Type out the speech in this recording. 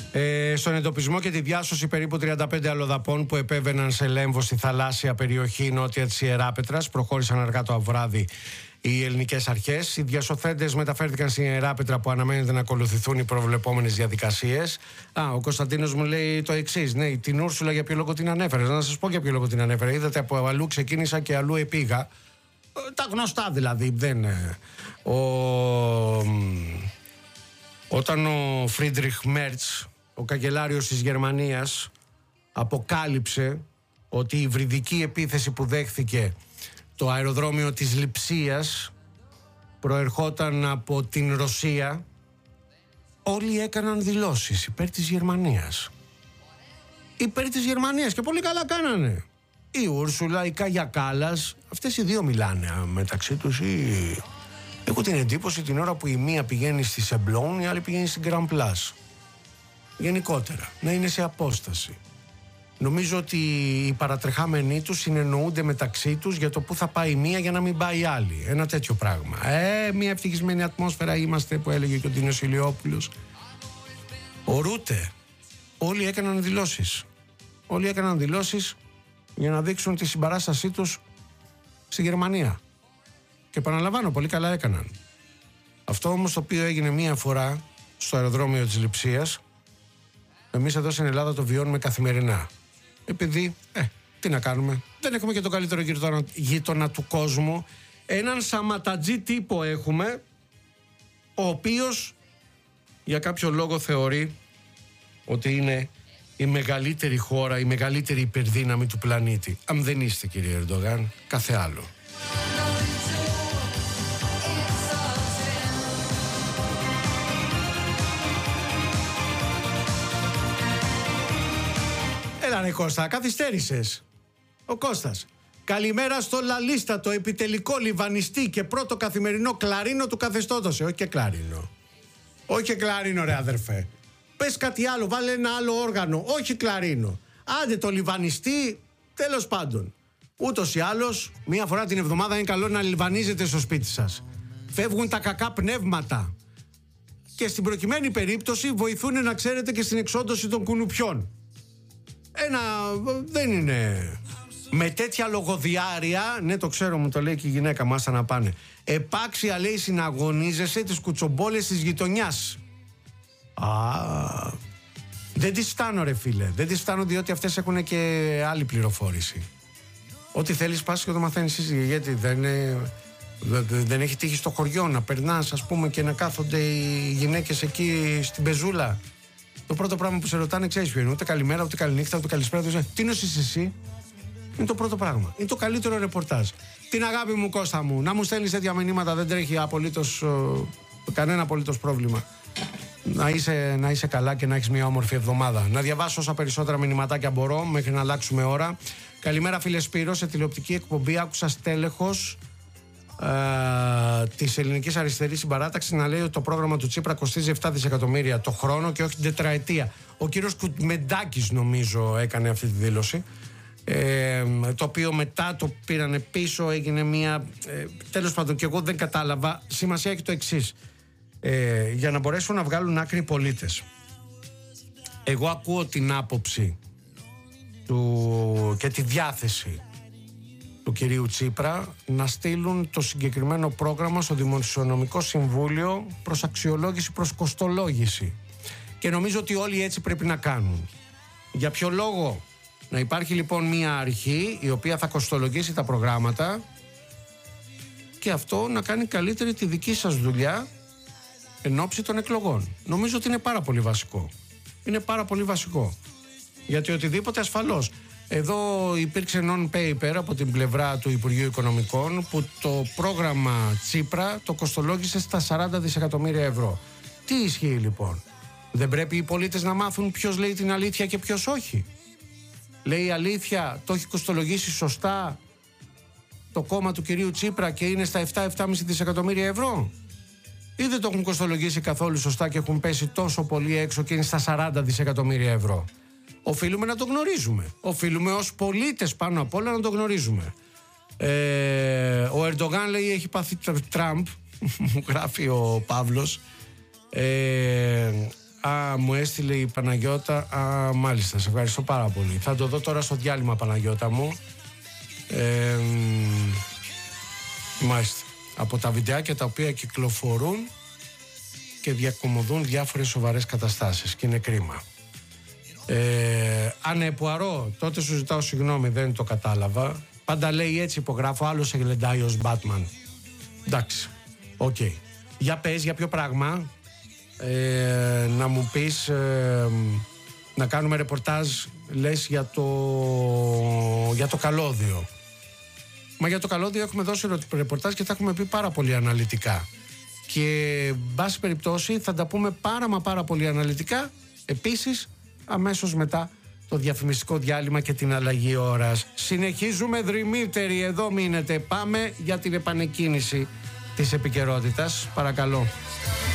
Στον εντοπισμό και τη διάσωση περίπου 35 αλλοδαπών που επέβαιναν σε λέμβο στη θαλάσσια περιοχή νότια της Ιεράπετρας, προχώρησαν αργά το βράδυ οι ελληνικές αρχές. Οι διασωθέντες μεταφέρθηκαν στην Ιεράπετρα, που αναμένεται να ακολουθηθούν οι προβλεπόμενες διαδικασίες. Ο Κωνσταντίνος μου λέει το εξής: ναι, την Ούρσουλα για ποιο λόγο την ανέφερε? Να σας πω για ποιο λόγο την ανέφερε. Είδατε, από αλλού ξεκίνησα και αλλού επήγα. Τα γνωστά δηλαδή. Όταν ο Φρίντριχ Μέρτς, ο καγκελάριος της Γερμανίας, αποκάλυψε ότι η υβριδική επίθεση που δέχθηκε το αεροδρόμιο της Λειψίας προερχόταν από την Ρωσία, όλοι έκαναν δηλώσεις υπέρ της Γερμανίας. Υπέρ της Γερμανίας, και πολύ καλά κάνανε. Η Ούρσουλα, η Κάγια Κάλλας, αυτές οι δύο μιλάνε μεταξύ τους ή... Έχω την εντύπωση την ώρα που η μία πηγαίνει στη Σεμπλόν, η άλλη πηγαίνει στην Γκραν Πλάς. Γενικότερα, να είναι σε απόσταση. Νομίζω ότι οι παρατρεχάμενοι τους συνεννοούνται μεταξύ τους για το πού θα πάει η μία για να μην πάει η άλλη. Ένα τέτοιο πράγμα. Μια ευτυχισμένη ατμόσφαιρα είμαστε, που έλεγε και ο Τίνος Ηλιόπουλος. Ο Ρούτε. Όλοι έκαναν δηλώσεις. Όλοι έκαναν δηλώσεις για να δείξουν τη συμπαράστασή τους στη Γερμανία. Και επαναλαμβάνω, πολύ καλά έκαναν. Αυτό όμως το οποίο έγινε μία φορά στο αεροδρόμιο της Λειψίας, εμείς εδώ στην Ελλάδα το βιώνουμε καθημερινά. Επειδή, τι να κάνουμε, δεν έχουμε και τον καλύτερο γείτονα του κόσμου. Έναν σαματατζή τύπο έχουμε, ο οποίος για κάποιο λόγο θεωρεί ότι είναι η μεγαλύτερη χώρα, η μεγαλύτερη υπερδύναμη του πλανήτη. Αν δεν είστε, κύριε Ερντογάν, κάθε άλλο. Έλα ρε Κώστα, καθυστέρησες. Ο Κώστας. Καλημέρα στο λαλίστατο επιτελικό λιβανιστή και πρώτο καθημερινό κλαρίνο του καθεστώτος. Όχι και κλαρίνο. Όχι και κλαρίνο ρε αδερφέ. Πες κάτι άλλο, βάλε ένα άλλο όργανο. Όχι κλαρίνο. Άντε το λιβανιστή, τέλος πάντων. Ούτως ή άλλως, μία φορά την εβδομάδα είναι καλό να λιβανίζετε στο σπίτι σας. Φεύγουν τα κακά πνεύματα. Και στην προκειμένη περίπτωση βοηθούν, να ξέρετε, και στην εξόντωση των κουνουπιών. Δεν είναι... Με τέτοια λογοδιάρεια, ναι το ξέρω, μου το λέει και η γυναίκα, μάσα να πάνε. Επάξια, λέει, συναγωνίζεσαι τις κουτσομπόλες της γειτονιάς. Δεν τις φτάνω ρε φίλε. Δεν τις φτάνω, διότι αυτές έχουν και άλλη πληροφόρηση. Ό,τι θέλεις πας και το μαθαίνεις εσύ. Γιατί δεν έχει τύχει στο χωριό να περνάς, ας πούμε, και να κάθονται οι γυναίκες εκεί στην πεζούλα. Το πρώτο πράγμα που σε ρωτάνε, ξέρεις ποιο είναι? Ούτε καλημέρα, ούτε καληνύχτα, ούτε καλησπέρα. Τι νοσείς εσύ? Είναι το πρώτο πράγμα. Είναι το καλύτερο ρεπορτάζ. Την αγάπη μου, Κώστα μου, να μου στέλνεις τέτοια μηνύματα, δεν τρέχει κανένα απολύτως πρόβλημα. Να είσαι καλά και να έχεις μια όμορφη εβδομάδα. Να διαβάσω όσα περισσότερα μηνυματάκια μπορώ μέχρι να αλλάξουμε ώρα. Καλημέρα, φίλε Σπύρο. Σε τηλεοπτική εκπομπή άκουσα στέλεχος της Ελληνικής Αριστερής Συμπαράταξης να λέει ότι το πρόγραμμα του Τσίπρα κοστίζει 7 δισεκατομμύρια το χρόνο και όχι την τετραετία. Ο κύριος Κουτμεντάκης, νομίζω, έκανε αυτή τη δήλωση. Το οποίο μετά το πήρανε πίσω, έγινε μια... τέλος πάντων, και εγώ δεν κατάλαβα. Σημασία έχει το εξής. Για να μπορέσουν να βγάλουν άκρη οι πολίτες. Εγώ ακούω την άποψη και τη διάθεση του κυρίου Τσίπρα να στείλουν το συγκεκριμένο πρόγραμμα στο Δημοσιονομικό Συμβούλιο προς αξιολόγηση, προς κοστολόγηση. Και νομίζω ότι όλοι έτσι πρέπει να κάνουν. Για ποιο λόγο? Να υπάρχει λοιπόν μια αρχή η οποία θα κοστολογήσει τα προγράμματα και αυτό να κάνει καλύτερη τη δική σας δουλειά εν ώψη των εκλογών. Νομίζω ότι είναι πάρα πολύ βασικό. Είναι πάρα πολύ βασικό. Γιατί οτιδήποτε, ασφαλώς. Εδώ υπήρξε non-paper από την πλευρά του Υπουργείου Οικονομικών που το πρόγραμμα Τσίπρα το κοστολόγησε στα 40 δισεκατομμύρια ευρώ. Τι ισχύει λοιπόν? Δεν πρέπει οι πολίτες να μάθουν ποιος λέει την αλήθεια και ποιος όχι? Λέει η αλήθεια, το έχει κοστολογήσει σωστά το κόμμα του κυρίου Τσίπρα και είναι στα 7-7,5 δισεκατομμύρια ευρώ? Ή δεν το έχουν κοστολογήσει καθόλου σωστά και έχουν πέσει τόσο πολύ έξω και είναι στα 40 δισεκατομμύρια ευρώ? Οφείλουμε να το γνωρίζουμε. Οφείλουμε ως πολίτες πάνω απ' όλα να το γνωρίζουμε. Ο Ερντογάν, λέει, έχει πάθει Τραμπ, μου γράφει ο Παύλος. μου έστειλε η Παναγιώτα. Μάλιστα, σε ευχαριστώ πάρα πολύ. Θα το δω τώρα στο διάλειμμα, Παναγιώτα μου. Μάλιστα. Από τα βιντεάκια τα οποία κυκλοφορούν και διακομωδούν διάφορες σοβαρές καταστάσεις και είναι κρίμα. Ανεπουαρό, τότε σου ζητάω συγγνώμη, δεν το κατάλαβα. Πάντα λέει έτσι υπογράφω, άλλος εγλεντάει ως Batman. Εντάξει, οκ. Για πες, για ποιο πράγμα? Να μου πεις, να κάνουμε ρεπορτάζ, λες για το καλώδιο. Μα για το καλώδιο έχουμε δώσει ρεπορτάζ και τα έχουμε πει πάρα πολύ αναλυτικά. Και μπάση περιπτώσει θα τα πούμε πάρα πολύ αναλυτικά επίσης αμέσως μετά το διαφημιστικό διάλειμμα και την αλλαγή ώρας. Συνεχίζουμε δρυμύτεροι, εδώ μείνετε. Πάμε για την επανεκκίνηση της επικαιρότητας, παρακαλώ.